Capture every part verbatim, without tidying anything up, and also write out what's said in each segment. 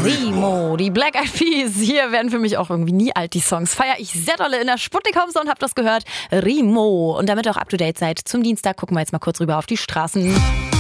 Remo, die Black Eyed Peas. Hier werden für mich auch irgendwie nie alt, die Songs. Feier ich sehr dolle in der Sputnik Home Zone, habt das gehört. Remo. Und damit ihr auch up to date seid zum Dienstag, gucken wir jetzt mal kurz rüber auf die Straßen.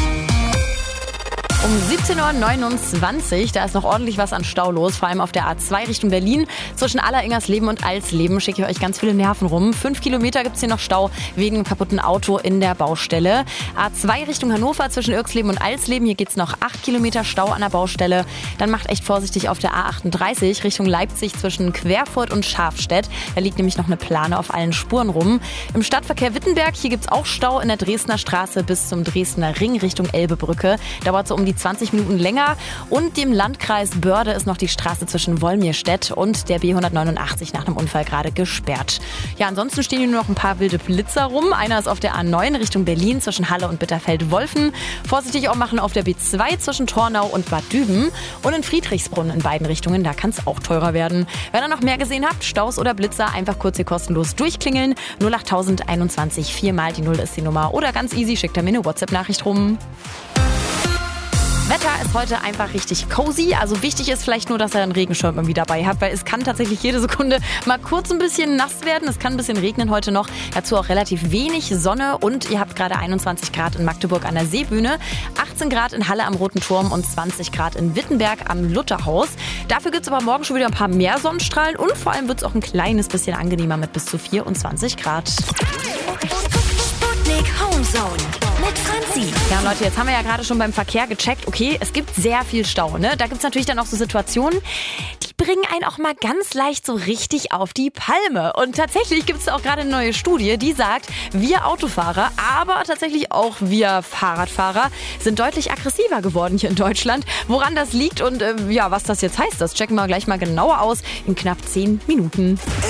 Um siebzehn Uhr neunundzwanzig, da ist noch ordentlich was an Stau los, vor allem auf der A zwei Richtung Berlin. Zwischen Alleringersleben und Alsleben schicke ich euch ganz viele Nerven rum. Fünf Kilometer gibt's hier noch Stau wegen einem kaputten Auto in der Baustelle. A zwei Richtung Hannover zwischen Irksleben und Alsleben, hier geht's noch acht Kilometer Stau an der Baustelle. Dann macht echt vorsichtig auf der A achtunddreißig Richtung Leipzig zwischen Querfurt und Schafstedt. Da liegt nämlich noch eine Plane auf allen Spuren rum. Im Stadtverkehr Wittenberg, hier gibt's auch Stau in der Dresdner Straße bis zum Dresdner Ring Richtung Elbebrücke. Dauert so um die zwanzig Minuten länger. Und dem Landkreis Börde ist noch die Straße zwischen Wolmirstedt und der B hundertneunundachtzig nach einem Unfall gerade gesperrt. Ja, ansonsten stehen hier nur noch ein paar wilde Blitzer rum. Einer ist auf der A neun Richtung Berlin zwischen Halle und Bitterfeld-Wolfen. Vorsichtig auch machen auf der B zwei zwischen Tornau und Bad Düben. Und in Friedrichsbrunn in beiden Richtungen, da kann es auch teurer werden. Wenn ihr noch mehr gesehen habt, Staus oder Blitzer, einfach kurz hier kostenlos durchklingeln. null acht einundzwanzig, viermal die Null ist die Nummer. Oder ganz easy, schickt ihr mir eine WhatsApp-Nachricht rum. Wetter ist heute einfach richtig cozy. Also wichtig ist vielleicht nur, dass ihr einen Regenschirm irgendwie dabei habt, weil es kann tatsächlich jede Sekunde mal kurz ein bisschen nass werden. Es kann ein bisschen regnen heute noch. Dazu auch relativ wenig Sonne und ihr habt gerade einundzwanzig Grad in Magdeburg an der Seebühne, achtzehn Grad in Halle am Roten Turm und zwanzig Grad in Wittenberg am Lutherhaus. Dafür gibt es aber morgen schon wieder ein paar mehr Sonnenstrahlen und vor allem wird es auch ein kleines bisschen angenehmer mit bis zu vierundzwanzig Grad. Sputnik Home Zone mit Franzi. Ja, und Leute, jetzt haben wir ja gerade schon beim Verkehr gecheckt, okay, es gibt sehr viel Stau, ne? Da gibt es natürlich dann auch so Situationen, die bringen einen auch mal ganz leicht so richtig auf die Palme. Und tatsächlich gibt es auch gerade eine neue Studie, die sagt, wir Autofahrer, aber tatsächlich auch wir Fahrradfahrer sind deutlich aggressiver geworden hier in Deutschland. Woran das liegt und äh, ja, was das jetzt heißt, das checken wir gleich mal genauer aus in knapp zehn Minuten.